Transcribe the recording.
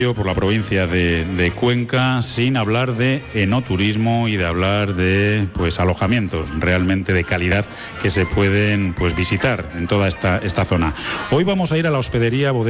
por la provincia de Cuenca, sin hablar de enoturismo y de hablar de alojamientos realmente de calidad que se pueden visitar en toda esta zona. Hoy vamos a ir a la hospedería Bodega